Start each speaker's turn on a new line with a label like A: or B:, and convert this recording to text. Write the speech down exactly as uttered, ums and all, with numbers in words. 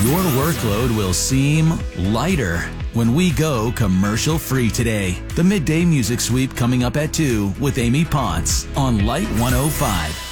A: Your workload will seem lighter when we go commercial-free today. The Midday Music Sweep coming up at two with Amy Potts on Light one oh five.